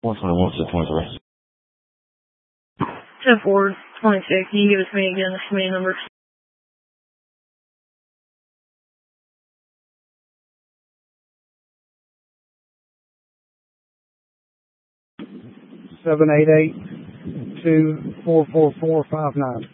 121 to 23. 10-4, 26. Can you give it to me again, the committee number? 788-244459.